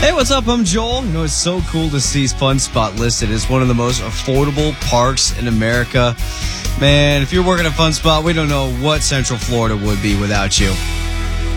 Hey, what's up? I'm Joel. You know, it's so cool to see Fun Spot listed as one of the most affordable parks in America. Man, if you're working at Fun Spot, we don't know what Central Florida would be without you.